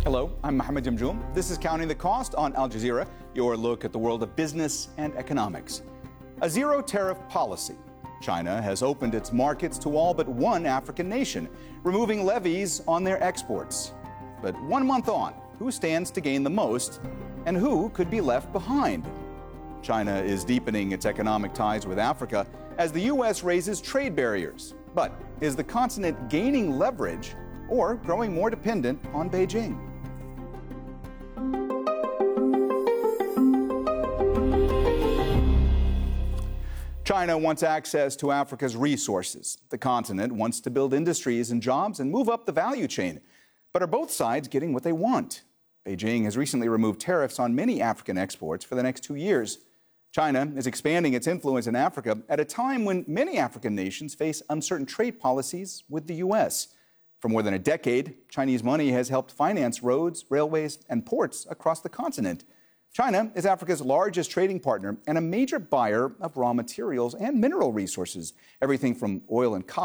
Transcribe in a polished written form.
Hello, I'm Mohammed Jamjoom. This is Counting the Cost on Al Jazeera, your look at the world of business and economics. A zero tariff policy. China has opened its markets to all but one African nation, removing levies on their exports. But 1 month on, who stands to gain the most and who could be left behind? China is deepening its economic ties with Africa as the U.S. raises trade barriers. But is the continent gaining leverage or growing more dependent on Beijing? China wants access to Africa's resources. The continent wants to build industries and jobs and move up the value chain. But are both sides getting what they want? Beijing has recently removed tariffs on many African exports for the next 2 years. China is expanding its influence in Africa at a time when many African nations face uncertain trade policies with the U.S. For more than a decade, Chinese money has helped finance roads, railways, and ports across the continent. China is Africa's largest trading partner and a major buyer of raw materials and mineral resources, everything from oil and copper